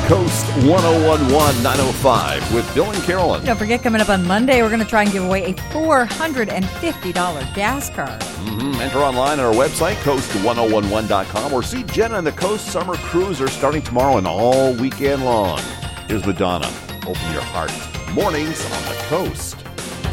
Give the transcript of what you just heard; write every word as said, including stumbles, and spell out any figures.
Coast one oh one point one, nine oh five with Bill and Carolyn. Don't forget, coming up on Monday, we're going to try and give away a four hundred fifty dollars gas card. Mm-hmm. Enter online on our website, coast one oh one one dot com, or see Jenna and the Coast Summer Cruiser starting tomorrow and all weekend long. Here's Madonna. Open your heart. Mornings on the Coast.